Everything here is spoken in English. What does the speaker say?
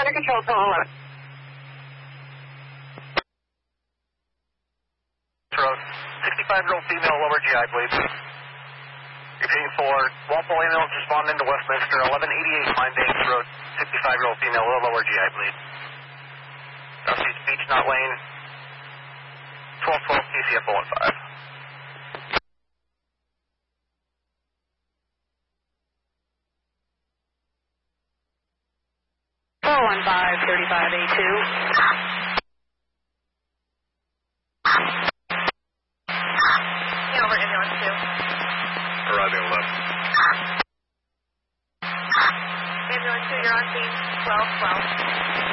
under control, Zone 11. Road, 65-year-old female, lower GI, please. Repeating for Walpole ambulance responding to Westminster, 1188 Pine Banks Road, 65-year-old female, lower GI, please. Southeast Beach, Knott Lane, 1212 TCF 015. 3582. Over ambulance 2. Arriving 11. Ambulance 2, you're on scene, 1212.